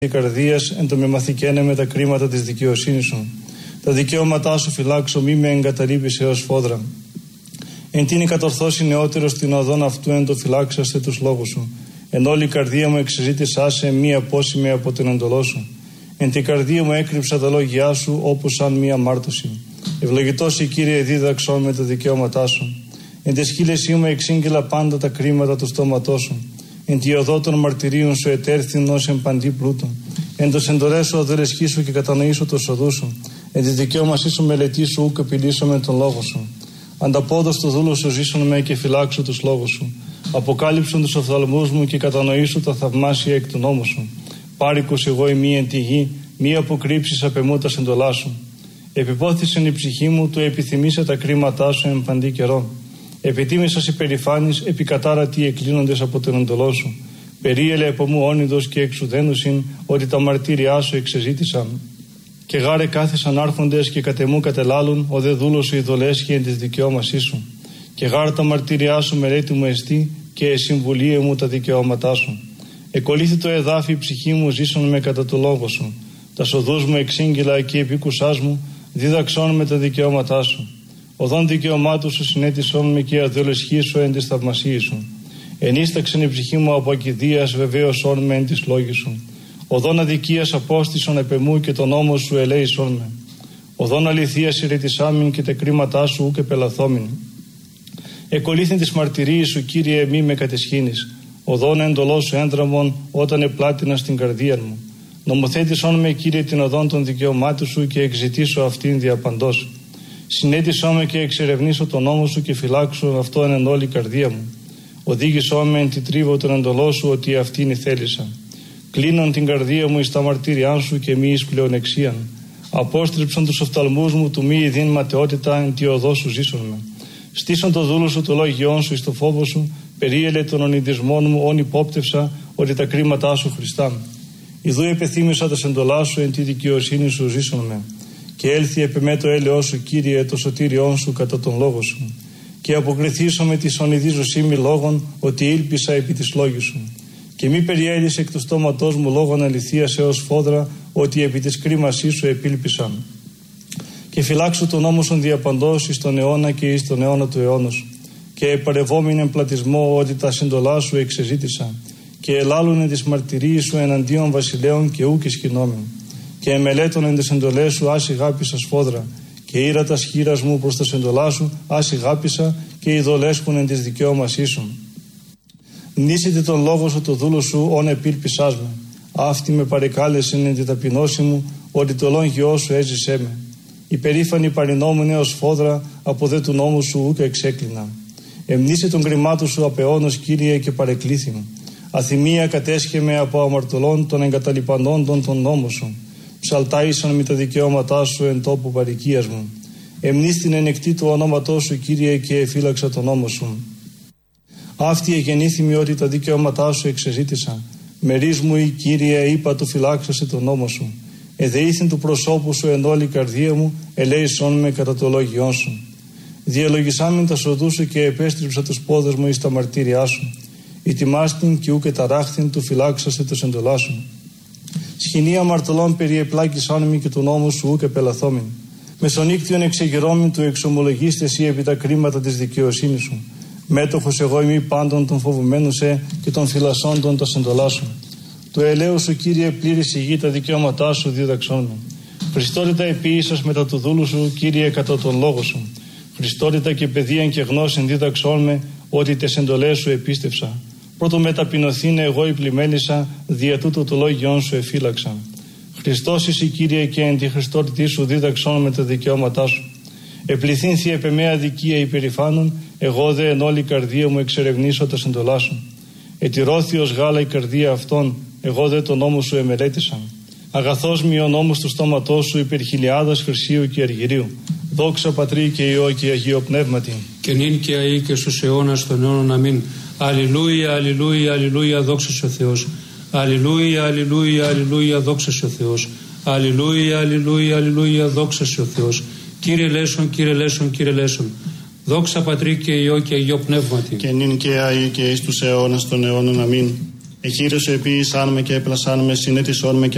καρδίας εν το με μαθηκένε με τα κρίματα της δικαιοσύνης σου. Τα δικαιώματά σου φυλάξω, μη με εγκαταλείπεις έως φόδρα. Εν τίνη κατορθώσει νεότερος την οδόν αυτού εν το φυλάξαστε τους λόγους σου. Εν όλη η καρδία μου εξεζήτησά σε μη απόσημη από την εντολό σου. Εν την καρδία μου έκρυψα τα λόγια σου όπως σαν μία μάρτωση. Ευλογητός η Κύριε δίδαξον με τα δικαιώματά σου. Εν τη σκύλεσή μου εξήγηλα πάντα τα κρίματα του στόματός σου. Εν τη οδό των μαρτυρίων σου ετέρθην ως εν παντή πλούτο. Εν το σεντορέσω αδελεσχίσου και κατανοήσω το σοδού σου. Εν τη δικαίωμασή σου μελετήσου ουκ επιλύσω με τον λόγο σου. Ανταπόδο στο δούλο σου ζήσουν με και φυλάξω τους λόγους σου. Αποκάλυψον τους οφθαλμούς μου και κατανοήσω τα θαυμάσια εκ του νόμου σου. Πάρικος εγώ ημί εν τη γη, μη αποκρύψεις απ' εμού τα σεντολά σου. Επιπόθησεν η ψυχή μου, του επιθυμήσε τα κρίματά σου εν παντή καιρό. Επιτίμησας υπερηφάνης, επικατάρατοι εκκλίνοντες από την εντολό σου. Περίελε από μου όνειδος και εξουδένουσιν, ότι τα μαρτύριά σου εξεζήτησαν. Και γάρε κάθεσαν άρχοντες και κατεμού κατελάλουν, ο δε δούλος σου ειδολέσχει εν της δικαιώμασής σου. Και γάρε τα μαρτύριά σου μελέτη μου εστί, και συμβουλίε μου τα δικαιώματά σου. Εκολύθη το εδάφι η ψυχή μου, ζήσον με κατά το λόγο σου. Τα σοδούς μου εξήγηλα και επίκουσάς μου, δίδαξόν με τα δικαιώματά σου. Οδόν δικαιωμάτου σου συνέτησόν με και αδελεσχή σου εν της θαυμασίας σου. Ενίσταξεν η ψυχή μου από ακηδίας, βεβαίωσόν με εν της λόγης σου. Οδόν αδικίας απόστησον επ' εμού και τον νόμο σου ελέησόν με. Οδόν αληθείας ηρετισάμιν και τα κρίματά σου ουκ επελαθόμην. Εκολύθην της μαρτυρίας σου, Κύριε, μη με κατεσχύνεις. Οδόν εντολό σου έντραμον όταν επλάτινα στην καρδία μου. Νομοθέτησόν με, Κύριε, την οδόν των δικαιωμάτων σου και εξητήσω αυτήν διαπαντός. Συνέτησό με και εξερευνήσω τον νόμο σου και φυλάξω αυτόν εν όλη η καρδία μου. Οδήγησό με εν τη τρίβο τον εντολό σου, ότι αυτήν η θέλησα. Κλείνον την καρδία μου εις τα μαρτύριά σου και μη εις πλεονεξίαν. Απόστριψον τους οφθαλμούς μου του μη ειδήν ματαιότητα εν τη οδό σου ζήσον με. Στήσον το δούλο σου το λόγιόν σου εις το φόβο σου, περίελε των ονειδισμών μου όν υπόπτευσα, ότι τα κρίματά σου Χριστά. Ιδού επεθύμησα τα σεντολά σου εν τη δικαιοσύνη σου ζήσον με. Και έλθει επ' εμέ το έλεος σου, Κύριε, το σωτήριόν σου κατά τον λόγο σου. Και αποκριθήσω με τη ονειδίζωσή μη λόγων, ότι ήλπισα επί της λόγης σου. Και μη περιέλυσε εκ του στόματός μου λόγων αληθείας έως φόδρα, ότι επί της κρίμασής σου επήλπισαν. Και φυλάξω τον νόμο σου διαπαντός εις τον αιώνα και εις τον αιώνα του αιώνος. Και επαρευόμην εν πλατισμό, ότι τα συντολά σου εξεζήτησα. Και ελάλουνε τις μαρτυρίες σου εναντίον βασιλέων και ούκ ισχυνόμην. Και εμελέτων εν τες εντολές σου άσι γάπησα σφόδρα. Και ήρα τα σχήρας μου προς τα σεντολά σου άσι γάπησα και ειδολέσχουν εν της δικαιώμασής σου. Μνήσετε τον λόγο σου το δούλο σου όν επήλπισάς με. Αυτή με παρεκάλεσεν εν τη ταπεινώση μου, ότι το λόγιό σου έζησέ με. Υπερήφανη παρινόμουν έως φόδρα, από δε του νόμου σου ούκ εξέκλεινα. Εμνήσε τον κρυμάτου σου απεώνος, Κύριε, και παρεκλήθη μου. Αθυμία κατέσχε από αμαρτωλών των εγκαταλειπανόντων τον νόμο σου. Ψαλτάησαν με τα δικαιώματά σου εν τόπου παροικίας μου. Εμνείς την ενεκτή του ονόματός σου, Κύριε, και εφύλαξα τον νόμο σου. Αυτή εγεννήθημη ότι τα δικαιώματά σου εξεζήτησα. Μερίς μου η Κύριε, είπα του φυλάξασε τον νόμο σου. Εδεήθην του προσώπου σου εν όλη η καρδία μου, ελέησόν με κατά το λόγιόν σου. Διαλογισάμιν τα σοδού σου και επέστριψα τους πόδες μου εις τα μαρτύριά σου. Ητιμάστην και ούκ εταράχθην του φυλάξασε το σεντολά σου. Σχοινή αμαρτωλών περιεπλάκησάν μη και του νόμου σου ούκ επελαθόμην. Μεσονύκτιον εξεγερώμην του εξομολογήστε εσύ επί τα κρίματα της δικαιοσύνης σου. Μέτοχος εγώ ημί πάντων των φοβουμένων σε και των φυλασσόντων τα σεντολά σου. Το ελέου σου, Κύριε, πλήρης η γη, τα δικαιώματά σου δίδαξόν με. Χριστότητα επίησας μετά του δούλου σου, Κύριε, κατά τον λόγο σου. Χριστότητα και παιδείαν και γνώσιν δίδαξόν με, ότι τες εντολές σου επίστευσα. Πρώτο μεταπεινωθήνε εγώ η πλημέλισσα, δια τούτο το λόγιόν σου εφύλαξα. Χριστός εσύ, Κύριε, και εν τη Χριστότητή σου δίδαξόν με τα δικαιώματά σου. Επληθύνθη επ' εμέ αδικία υπερηφάνων, εγώ δε εν όλη καρδία μου εξερευνήσω τα σεντολά σου. Ετηρώθη ως γάλα η καρδία αυτών, εγώ δε τον νόμο σου εμελέτησα. Αγαθός μη ο νόμος του στόματός σου υπερ χιλιάδας χρυσίου και αργυρίου. Δόξα Πατρί και Υιό και Αγίο Πνεύματι. Και νυν και αεί και στους αιώνας των αιώνων. Αμήν. Αλληλούια, αλληλούια, αλληλούια, δόξα σε ο Θεός. Αλληλούια, αλληλούια, αλληλούια, δόξα σε ο Θεός. Αλληλούια, αλληλούια, αλληλούια, δόξα σε ο Θεός. Κύριε Λέσον, Κύριε Λέσον, Κύριε Λέσον. Δόξα Πατρί και Υιό και Αγίο Πνεύματι. Και νυν και αεί και εις τους αιώνας των αιώνων. Αμήν. Εχείρεσαι επίησάν με και έπλασάν με, συνέτησόν με και